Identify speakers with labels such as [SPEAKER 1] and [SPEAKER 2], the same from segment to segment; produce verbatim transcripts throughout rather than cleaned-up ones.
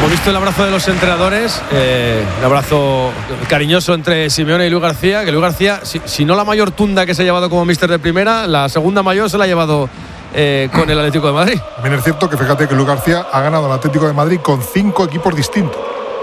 [SPEAKER 1] hemos visto el abrazo de los entrenadores, eh, un abrazo cariñoso entre Simeone y Luis García, que Luis García, si, si no la mayor tunda que se ha llevado como míster de primera, la segunda mayor se la ha llevado eh, con el Atlético de Madrid.
[SPEAKER 2] También es cierto que fíjate que Luis García ha ganado al Atlético de Madrid con cinco equipos distintos.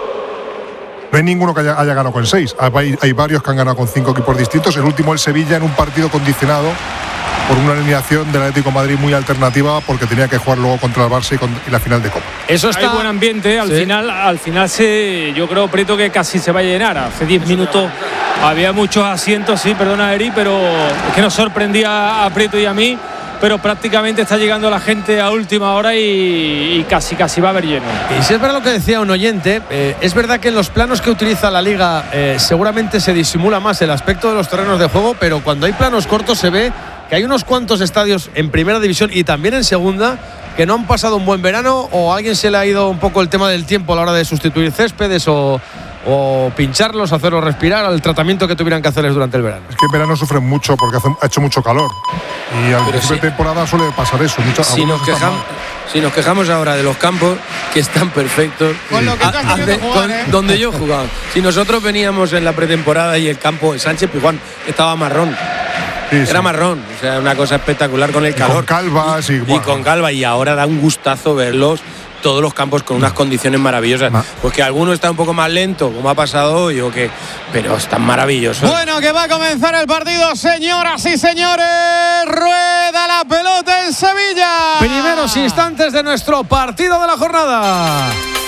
[SPEAKER 2] No hay ninguno que haya, haya ganado con seis. Hay, hay varios que han ganado con cinco equipos distintos. El último, el Sevilla, en un partido condicionado por una alineación del Atlético de Madrid muy alternativa, porque tenía que jugar luego contra el Barça y, con, y la final de Copa.
[SPEAKER 3] Eso está. Hay buen ambiente. Al sí. final, al final se, yo creo, Prieto, que casi se va a llenar. Hace diez minutos había muchos asientos, sí, perdona, Eri, pero es que nos sorprendía a Prieto y a mí. Pero prácticamente está llegando la gente a última hora y, y casi casi va a haber lleno.
[SPEAKER 1] Y si es verdad lo que decía un oyente, eh, es verdad que en los planos que utiliza la Liga eh, seguramente se disimula más el aspecto de los terrenos de juego, pero cuando hay planos cortos se ve que hay unos cuantos estadios en primera división y también en segunda que no han pasado un buen verano, o a alguien se le ha ido un poco el tema del tiempo a la hora de sustituir céspedes o, o pincharlos, hacerlos respirar, al tratamiento que tuvieran que hacerles durante el verano.
[SPEAKER 2] Es que en verano sufren mucho porque hace, ha hecho mucho calor y al principio sí. de temporada suele pasar eso. Muchas,
[SPEAKER 4] si, nos quejamos, si nos quejamos ahora de los campos que están perfectos,
[SPEAKER 5] con lo que estás
[SPEAKER 4] a, de,
[SPEAKER 5] jugar,
[SPEAKER 4] con,
[SPEAKER 5] ¿eh?
[SPEAKER 4] donde yo jugaba. Si nosotros veníamos en la pretemporada y el campo de Sánchez Pizjuán estaba marrón. Sí, era sí. marrón, o sea, una cosa espectacular con el calor.
[SPEAKER 2] Y con calvas y,
[SPEAKER 4] y,
[SPEAKER 2] bueno.
[SPEAKER 4] y con calva, y ahora da un gustazo verlos, todos los campos con unas condiciones maravillosas. Ma. Pues que alguno está un poco más lento, como ha pasado hoy, o que, pero están maravillosos.
[SPEAKER 5] Bueno, que va a comenzar el partido, señoras y señores. Rueda la pelota en Sevilla.
[SPEAKER 1] Primeros instantes de nuestro partido de la jornada.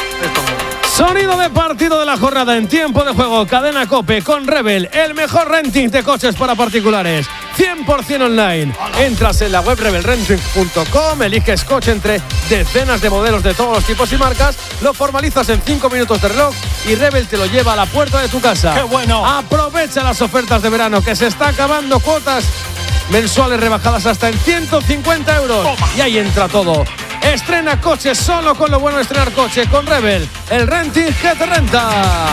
[SPEAKER 1] Sonido de partido de la jornada en tiempo de juego. Cadena COPE con Rebel, el mejor renting de coches para particulares, cien por ciento online. Entras en la web rebel renting punto com, eliges coche entre decenas de modelos de todos los tipos y marcas, lo formalizas en cinco minutos de reloj y Rebel te lo lleva a la puerta de tu casa.
[SPEAKER 5] ¡Qué bueno!
[SPEAKER 1] Aprovecha las ofertas de verano, que se está acabando. Cuotas mensuales rebajadas hasta en ciento cincuenta euros. Toma. Y ahí entra todo. Estrena coche solo con lo bueno de estrenar coche con Rebel, el renting que te renta.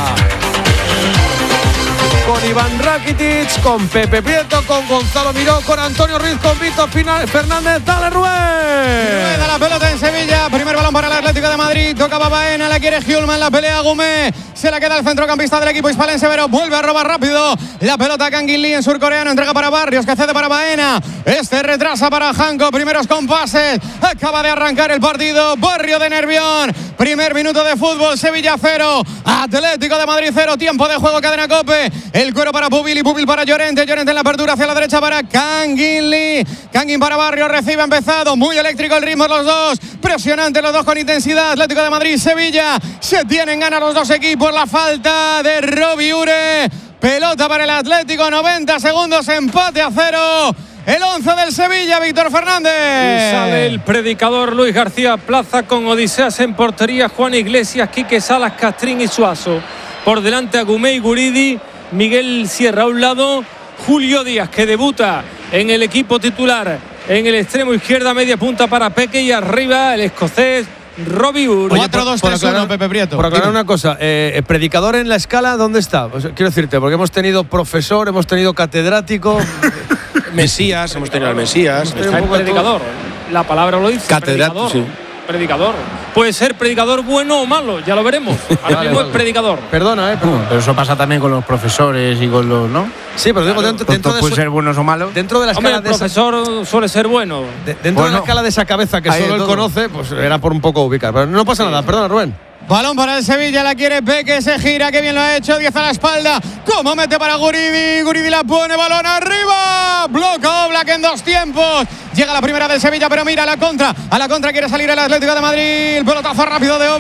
[SPEAKER 1] Con Iván Rakitic, con Pepe Prieto, con Gonzalo Miró, con Antonio Ruiz, con Víctor Fernández. ¡Dale, Rubén!
[SPEAKER 5] Rueda la pelota en Sevilla. Primer balón para el Atlético de Madrid. Tocaba Baena, la quiere Hjulman, la pelea Gumé. Se la queda el centrocampista del equipo Hispalen Severo. Vuelve a robar rápido. La pelota Kangin Lee en surcoreano. Entrega para Barrios, que cede para Baena. Este retrasa para Hanko. Primeros compases. Acaba de arrancar el partido. Barrio de Nervión. Primer minuto de fútbol. Sevilla cero. Atlético de Madrid cero. Tiempo de juego, cadena COPE. El cuero para Pubil y Pubil para Llorente. Llorente en la apertura hacia la derecha para Kangin Lee. Kangin para Barrios. Recibe empezado. Muy eléctrico el ritmo los dos. Presionante los dos con intensidad. Atlético de Madrid, Sevilla. Se tienen ganas los dos equipos. La falta de Robi Ure. Pelota para el Atlético. noventa segundos. Empate a cero. El once del Sevilla, Víctor Fernández.
[SPEAKER 3] Y sale el predicador Luis García Plaza con Odiseas en portería. Juan Iglesias, Quique Salas, Castrín y Suazo. Por delante Agumé y Guridi. Miguel Sierra a un lado. Julio Díaz, que debuta en el equipo titular en el extremo izquierda, media punta para Peque, y arriba el escocés Robi Ure.
[SPEAKER 5] cuatro dos tres uno, Pepe Prieto.
[SPEAKER 1] Por aclarar una cosa, eh, predicador en la escala, ¿dónde está? Pues, quiero decirte, porque hemos tenido profesor, hemos tenido catedrático.
[SPEAKER 4] Mesías, hemos tenido al Mesías.
[SPEAKER 3] Está el predicador, la palabra lo dice.
[SPEAKER 4] Catedrático, sí.
[SPEAKER 3] Predicador. Puede ser predicador bueno o malo, ya lo veremos. Ahora
[SPEAKER 1] vale,
[SPEAKER 3] mismo
[SPEAKER 1] vale.
[SPEAKER 3] es predicador.
[SPEAKER 1] Perdona, eh. Perdona.
[SPEAKER 6] Pero eso pasa también con los profesores y con los, ¿no?
[SPEAKER 1] Sí, pero digo,
[SPEAKER 6] claro,
[SPEAKER 1] dentro, dentro de
[SPEAKER 6] puede
[SPEAKER 1] su,
[SPEAKER 6] ser buenos o malos.
[SPEAKER 1] Dentro de la
[SPEAKER 3] Hombre,
[SPEAKER 1] escala
[SPEAKER 3] el
[SPEAKER 1] de
[SPEAKER 3] profesor
[SPEAKER 1] esa,
[SPEAKER 3] suele ser bueno.
[SPEAKER 1] de, dentro
[SPEAKER 6] bueno,
[SPEAKER 1] de la escala de esa cabeza que
[SPEAKER 6] hay
[SPEAKER 1] solo
[SPEAKER 6] de
[SPEAKER 1] él
[SPEAKER 6] todo.
[SPEAKER 1] conoce, pues era por un poco ubicar. Pero no pasa nada, perdona, Rubén.
[SPEAKER 5] Balón para el Sevilla, la quiere Peque, se gira, qué bien lo ha hecho, diez a la espalda. ¿Cómo mete para Guridi? Guridi la pone, balón arriba. Bloco Oblak en dos tiempos. Llega la primera del Sevilla, pero mira a la contra. A la contra quiere salir el Atlético de Madrid. Pelotazo rápido de Oblak.